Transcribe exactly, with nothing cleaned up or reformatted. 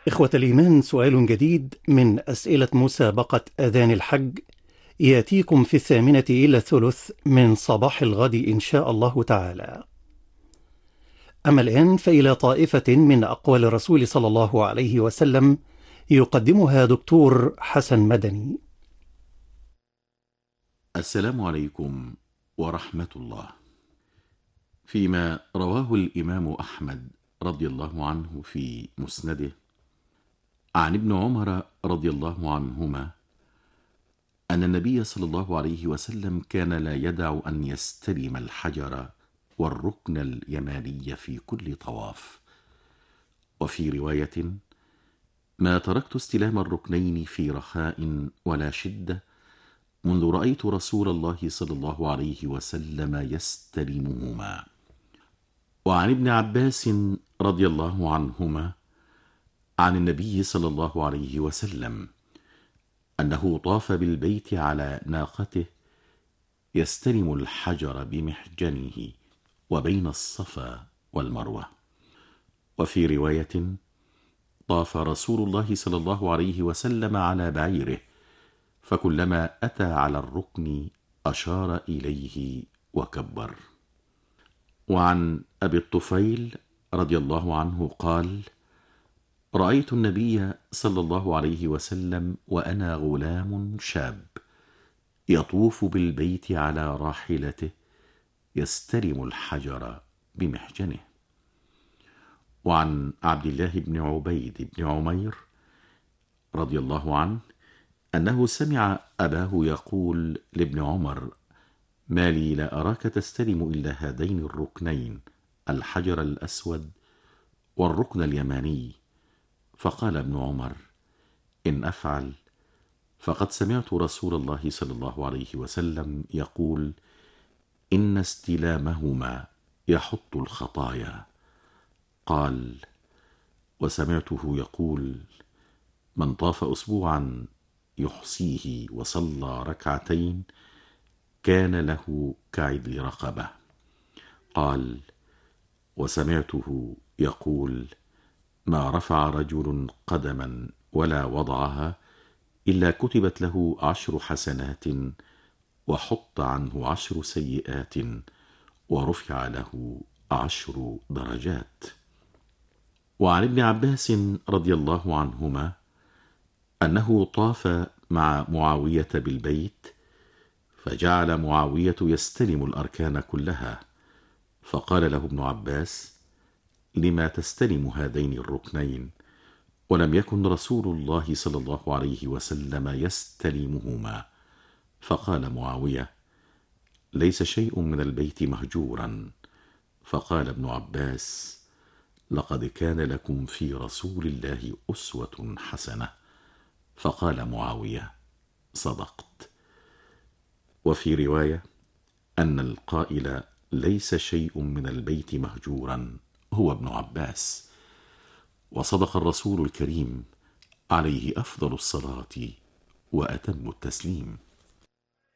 إخوة الإيمان، سؤال جديد من أسئلة مسابقة أذان الحج يأتيكم في الثامنة إلى الثلث من صباح الغد إن شاء الله تعالى. أما الآن فإلى طائفة من أقوال الرسول صلى الله عليه وسلم يقدمها دكتور حسن مدني. السلام عليكم ورحمة الله. فيما رواه الإمام أحمد رضي الله عنه في مسنده عن ابن عمر رضي الله عنهما أن النبي صلى الله عليه وسلم كان لا يدع أن يستلم الحجر والركن اليماني في كل طواف. وفي رواية: ما تركت استلام الركنين في رخاء ولا شدة منذ رأيت رسول الله صلى الله عليه وسلم يستلمهما. وعن ابن عباس رضي الله عنهما عن النبي صلى الله عليه وسلم أنه طاف بالبيت على ناقته يستلم الحجر بمحجنه وبين الصفا والمروة. وفي رواية: طاف رسول الله صلى الله عليه وسلم على بعيره، فكلما أتى على الركن أشار إليه وكبر. وعن أبي الطفيل رضي الله عنه قال: رأيت النبي صلى الله عليه وسلم وأنا غلام شاب يطوف بالبيت على راحلته يستلم الحجر بمحجنه. وعن عبد الله بن عبيد بن عمير رضي الله عنه أنه سمع أباه يقول لابن عمر: ما لي لا أراك تستلم إلا هذين الركنين، الحجر الأسود والركن اليماني. فقال ابن عمر: إن أفعل فقد سمعت رسول الله صلى الله عليه وسلم يقول: إن استلامهما يحط الخطايا. قال: وسمعته يقول: من طاف أسبوعا يحصيه وصلى ركعتين كان له كعدل رقبة. قال: وسمعته يقول: ما رفع رجل قدما ولا وضعها إلا كتبت له عشر حسنات وحط عنه عشر سيئات ورفع له عشر درجات. وعن ابن عباس رضي الله عنهما أنه طاف مع معاوية بالبيت، فجعل معاوية يستلم الأركان كلها، فقال له ابن عباس: لما تستلم هذين الركنين ولم يكن رسول الله صلى الله عليه وسلم يستلمهما؟ فقال معاوية: ليس شيء من البيت مهجورا. فقال ابن عباس: لقد كان لكم في رسول الله أسوة حسنة. فقال معاوية: صدقت. وفي رواية أن القائل ليس شيء من البيت مهجورا هو ابن عباس. وصدق الرسول الكريم عليه أفضل الصلاة وأتم التسليم.